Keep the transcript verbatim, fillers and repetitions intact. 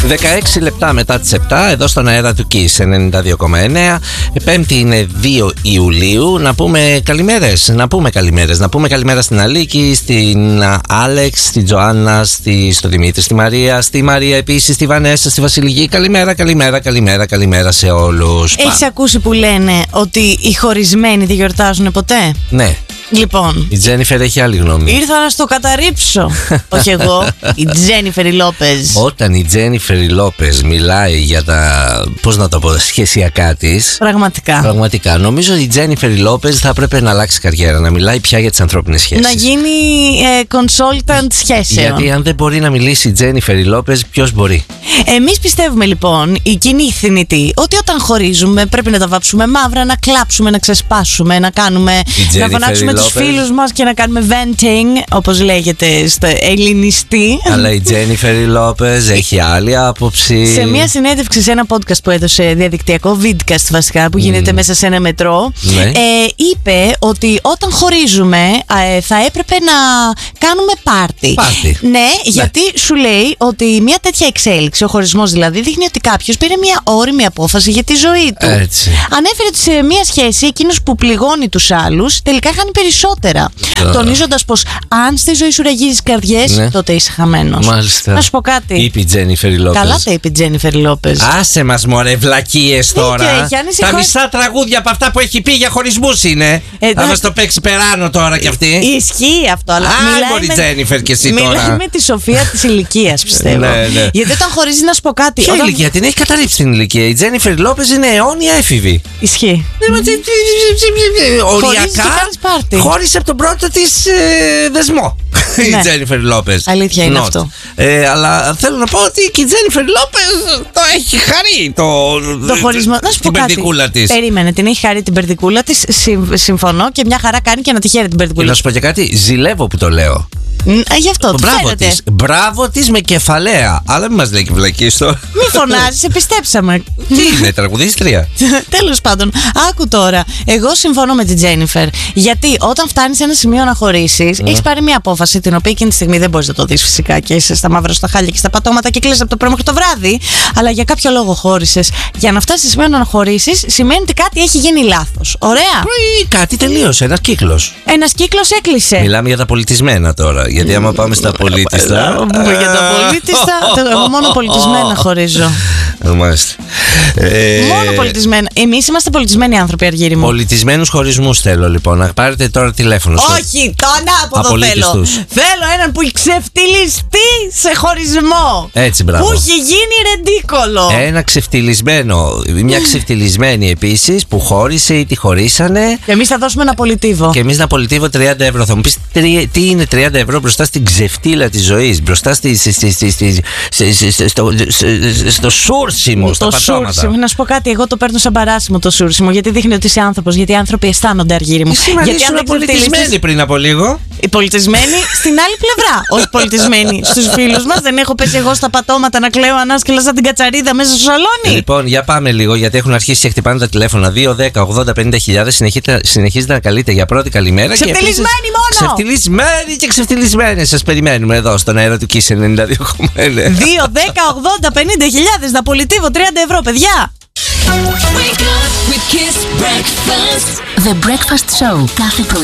δεκαέξι λεπτά μετά τις επτά, εδώ στον αέρα του Kiss ενενήντα δύο κόμμα εννέα. Πέμπτη είναι δύο Ιουλίου. Να πούμε καλημέρες. Να πούμε καλημέρες. Να πούμε καλημέρα στην Αλίκη, στην Άλεξ, στην Τζοάννα, στη, στο Δημήτρη, στη Μαρία, στη Μαρία επίσης, στη Βανέσσα, στη Βασιλική. Καλημέρα, καλημέρα, καλημέρα, καλημέρα σε όλους. Έχεις ακούσει που λένε ότι οι χωρισμένοι δεν γιορτάζουν ποτέ? Ναι. Λοιπόν, η Τζένιφερ έχει άλλη γνώμη. Ήρθα να στο καταρρύψω. Όχι εγώ, η Τζένιφερ Λόπεζ. Όταν η Τζένιφερ Λόπεζ μιλάει για τα, πώς να το πω, σχεσιακά της, Πραγματικά. Πραγματικά. Νομίζω ότι η Τζένιφερ Λόπεζ θα έπρεπε να αλλάξει καριέρα, να μιλάει πια για τις ανθρώπινες σχέσεις. Να γίνει ε, consultant σχέσεων. Γιατί αν δεν μπορεί να μιλήσει η Τζένιφερ Λόπεζ, ποιος μπορεί? Εμείς πιστεύουμε λοιπόν, η κοινή θνητή, ότι όταν χωρίζουμε πρέπει να τα βάψουμε μαύρα, να κλάψουμε, να ξεσπάσουμε, να κάνουμε. Να φωνάξουμε τους φίλους μας και να κάνουμε venting, όπως λέγεται στο ελληνιστή. Αλλά η Τζένιφερ Λόπεζ έχει άλλη άποψη. Σε μια συνέντευξη σε ένα podcast που έδωσε διαδικτυακό, vidcast βασικά, που γίνεται mm. μέσα σε ένα μετρό, ναι. ε, είπε ότι όταν χωρίζουμε ε, θα έπρεπε να κάνουμε πάρτι. Πάρτι. Ναι, ναι, γιατί σου λέει ότι μια τέτοια εξέλιξη, ο χωρισμός δηλαδή, δείχνει ότι κάποιος πήρε μια όριμη απόφαση για τη ζωή του. Έτσι. Ανέφερε ότι σε μια σχέση εκείνος που πληγώνει τους άλλους τελικά χάνει περισσότερα. Uh. Τονίζοντας πως αν στη ζωή σου ραγίζεις καρδιές, ναι. τότε είσαι χαμένος. Μάλιστα. Να σου πω κάτι. Είπε η Τζένιφερ Λόπεζ. Καλά τα είπε η Τζένιφερ Λόπεζ. Άσε μας μωρέ βλακίες τώρα. Και, τα χω... μισά τραγούδια από αυτά που έχει πει για χωρισμούς είναι. Ε, θα μας το παίξει περάνω τώρα κι αυτή. Ισχύει αυτό. Αλλά Α, μπορεί η Τζένιφερ και εσύ τώρα. Μιλάει με τη σοφία της ηλικίας, πιστεύω. Ναι, ναι. Γιατί όταν χωρίζει, να σου πω κάτι. Ποια όταν... ηλικία? Την έχει καταρρύψει την ηλικία. Η Τζένιφερ Λόπεζ είναι αιώνια έφηβη. Ισχύει. Οριακά χώρισε από τον πρώτο της ε, δεσμό. Ναι. Η Τζένιφερ Λόπεζ. Αλήθεια είναι Not. αυτό. Ε, αλλά θέλω να πω ότι και η Τζένιφερ Λόπεζ το έχει χαρεί το, το χωρισμό. Να σου πω την περδικούλα της. Περίμενε, την έχει χαρεί την περδικούλα της. Συμφωνώ και μια χαρά κάνει και να τη χαίρει την περδικούλα. Και να σου πω και κάτι, ζηλεύω που το λέω. Ε, γι' αυτό, μπράβο της. Μπράβο της με κεφαλαία. Αλλά μην μας λέει και βλακίες τώρα. Μη φωνάζεις, επιστέψαμε. Τι είναι, τραγουδίστρια? Τέλος πάντων, άκου τώρα. Εγώ συμφωνώ με την Τζένιφερ. Γιατί όταν φτάνεις σε ένα σημείο να χωρίσεις, mm. έχεις πάρει μια απόφαση την οποία εκείνη τη στιγμή δεν μπορείς να το δεις φυσικά και είσαι στα μαύρα, στα χάλια και στα πατώματα και κλαις από το πρωί μέχρι το βράδυ. Αλλά για κάποιο λόγο χώρισες. Για να φτάσεις σε σημείο να χωρίσεις, σημαίνει ότι κάτι έχει γίνει λάθος. Ωραία. Ή κάτι τελείωσε, ένας κύκλος. Ένας κύκλος έκλεισε. Μιλάμε για τα πολιτισμένα τώρα. Γιατί άμα πάμε στα πολίτιστα. Πούμε για τα πολίτιστα. Εγώ μόνο πολιτισμένα χωρίζω. Μάλιστα. Μόνο πολιτισμένα. Εμείς είμαστε πολιτισμένοι άνθρωποι, Αργύρι μου. Πολιτισμένους χωρισμούς θέλω λοιπόν. Να πάρετε τώρα τηλέφωνο. Όχι, τον άποδο θέλω. Θέλω έναν που έχει ξεφτυλιστεί σε χωρισμό. Έτσι, μπράβο. Που έχει γίνει ρεντίκολο. Ένα ξεφτυλισμένο. Μια ξεφτυλισμένη επίσης που χώρισε ή τη χωρίσανε. Και εμείς θα δώσουμε ένα πολιτίβο. Και εμείς ένα πολιτίβο τριάντα ευρώ. Θα μου πεις τι είναι τριάντα ευρώ μπροστά στην ξεφτύλα της ζωής, μπροστά στη, στη, στη, στη, στη, στη, στο, στο σούρσιμο, στα πατώματα. Σούρσιμο. Να σου πω κάτι, εγώ το παίρνω σαν παράσιμο το σούρσιμο, γιατί δείχνει ότι είσαι άνθρωπος, γιατί οι άνθρωποι αισθάνονται, Αργύρι μου. Εσύ γιατί αν πολιτισμένοι πριν από λίγο. Οι πολιτισμένοι στην άλλη πλευρά. Όχι πολιτισμένοι στους φίλους μας. Δεν έχω πέσει εγώ στα πατώματα να κλαίω ανάσκελα σαν την κατσαρίδα μέσα στο σαλόνι. Λοιπόν, για πάμε λίγο, γιατί έχουν αρχίσει και χτυπάνε τα τηλέφωνα. δύο, δέκα, ογδόντα, πενήντα χιλιάδες. Συνεχίζετε να καλείτε για πρώτη καλημέρα. Ξεφτυλισμένοι μόνο! Ξεφτυλισμένοι και ξεφτυλισμένοι. Σας περιμένουμε εδώ στον αέρα του Kiss ενενήντα δύο κόμμα εννέα. δύο, δέκα, ογδόντα, πενήντα χιλιάδες. Να πολιτίβω τριάντα ευρώ, παιδιά. The Breakfast Show κάθε πρωί.